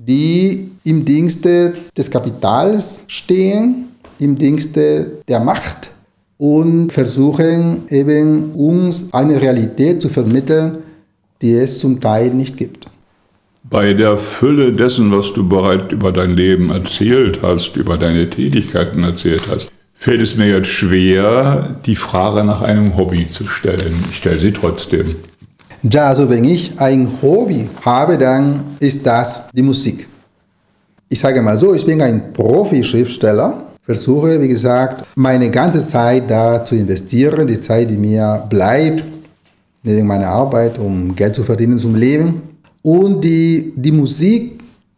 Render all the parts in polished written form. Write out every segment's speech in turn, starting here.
die im Dienste des Kapitals stehen, im Dienste der Macht und versuchen eben uns eine Realität zu vermitteln, die es zum Teil nicht gibt. Bei der Fülle dessen, was du bereits über dein Leben erzählt hast, über deine Tätigkeiten erzählt hast, fällt es mir jetzt schwer, die Frage nach einem Hobby zu stellen. Ich stelle sie trotzdem. Ja, also wenn ich ein Hobby habe, dann ist das die Musik. Ich sage mal so, ich bin ein Profi-Schriftsteller, versuche, wie gesagt, meine ganze Zeit da zu investieren, die Zeit, die mir bleibt, neben meiner Arbeit, um Geld zu verdienen zum Leben. Und die Musik,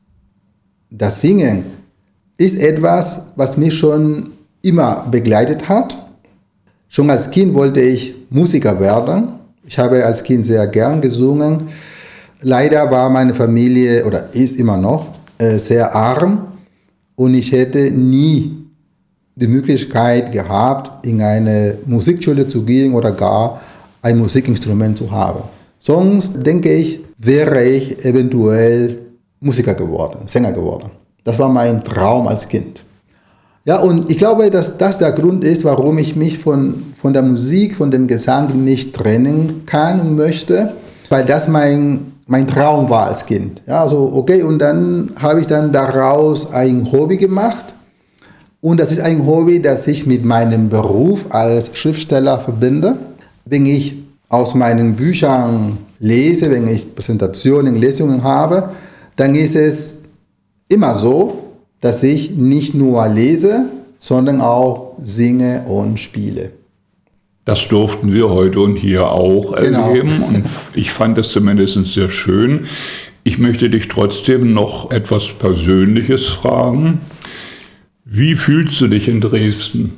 das Singen, ist etwas, was mich schon immer begleitet hat. Schon als Kind wollte ich Musiker werden. Ich habe als Kind sehr gern gesungen. Leider war meine Familie, oder ist immer noch, sehr arm. Und ich hätte nie die Möglichkeit gehabt, in eine Musikschule zu gehen oder gar ein Musikinstrument zu haben. Sonst, denke ich, wäre ich eventuell Musiker geworden, Sänger geworden. Das war mein Traum als Kind. Ja, und ich glaube, dass das der Grund ist, warum ich mich von der Musik, von dem Gesang nicht trennen kann und möchte, weil das mein Traum war als Kind. Ja, also okay, und dann habe ich dann daraus ein Hobby gemacht. Und das ist ein Hobby, das ich mit meinem Beruf als Schriftsteller verbinde. Wenn ich aus meinen Büchern lese, wenn ich Präsentationen, Lesungen habe, dann ist es immer so, dass ich nicht nur lese, sondern auch singe und spiele. Das durften wir heute und hier auch erleben und ich fand das zumindest sehr schön. Ich möchte dich trotzdem noch etwas Persönliches fragen. Wie fühlst du dich in Dresden?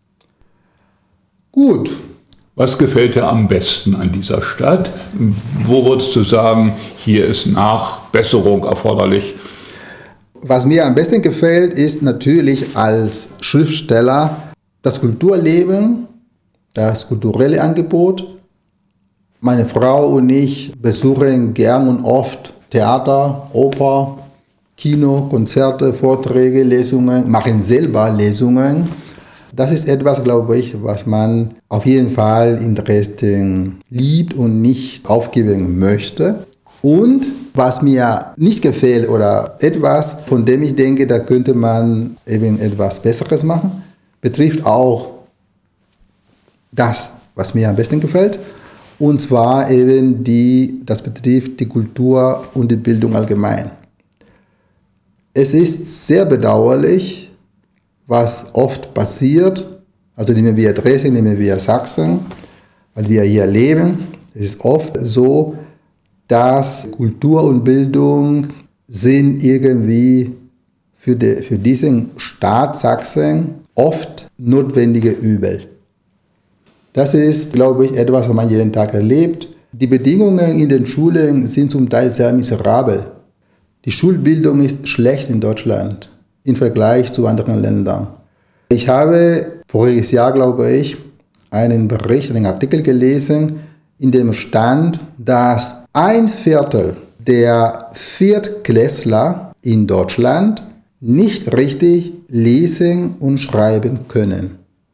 Gut. Was gefällt dir am besten an dieser Stadt? Wo würdest du sagen, hier ist Nachbesserung erforderlich? Was mir am besten gefällt, ist natürlich als Schriftsteller das Kulturleben, das kulturelle Angebot. Meine Frau und ich besuchen gern und oft Theater, Oper, Kino, Konzerte, Vorträge, Lesungen, machen selber Lesungen. Das ist etwas, glaube ich, was man auf jeden Fall in Dresden liebt und nicht aufgeben möchte. Und was mir nicht gefällt oder etwas, von dem ich denke, da könnte man eben etwas Besseres machen, betrifft auch das, was mir am besten gefällt. Und zwar eben das betrifft die Kultur und die Bildung allgemein. Es ist sehr bedauerlich, was oft passiert. Also nehmen wir Dresden, nehmen wir Sachsen, weil wir hier leben. Es ist oft so, dass Kultur und Bildung sind irgendwie für diesen Staat Sachsen oft notwendige Übel. Das ist, glaube ich, etwas, was man jeden Tag erlebt. Die Bedingungen in den Schulen sind zum Teil sehr miserabel. Die Schulbildung ist schlecht in Deutschland im Vergleich zu anderen Ländern. Ich habe voriges Jahr, glaube ich, einen Artikel gelesen, in dem stand, dass 1/4 der Viertklässler in Deutschland nicht richtig lesen und schreiben können.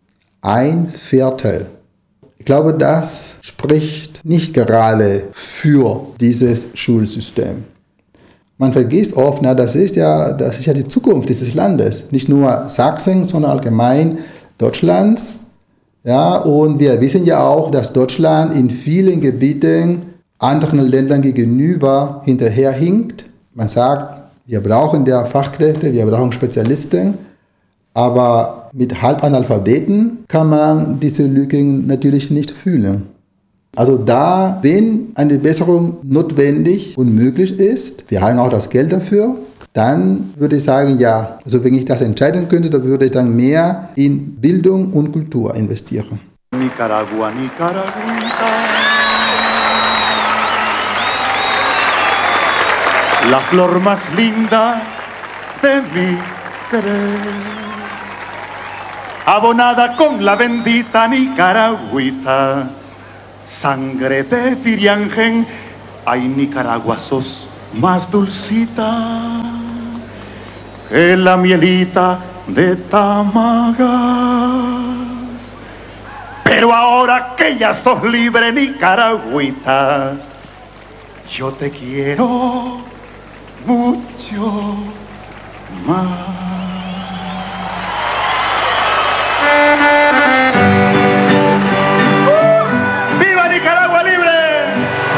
1/4. Ich glaube, das spricht nicht gerade für dieses Schulsystem. Man vergisst oft, das ist ja die Zukunft dieses Landes. Nicht nur Sachsen, sondern allgemein Deutschlands. Ja, und wir wissen ja auch, dass Deutschland in vielen Gebieten anderen Ländern gegenüber hinterherhinkt. Man sagt, wir brauchen ja Fachkräfte, wir brauchen Spezialisten, aber mit Halbanalphabeten kann man diese Lücken natürlich nicht füllen. Also da, wenn eine Besserung notwendig und möglich ist, wir haben auch das Geld dafür, dann würde ich sagen, ja, also wenn ich das entscheiden könnte, dann würde ich dann mehr in Bildung und Kultur investieren. Nicaragua, Nicaragüita, la flor más linda de mi querer, abonada con la bendita Nicaragüita, sangre de Tiriangen, ay Nicaragua sos más dulcita. que la mielita de Tamagas. Pero ahora que ya sos libre, nicaragüita, yo te quiero mucho más.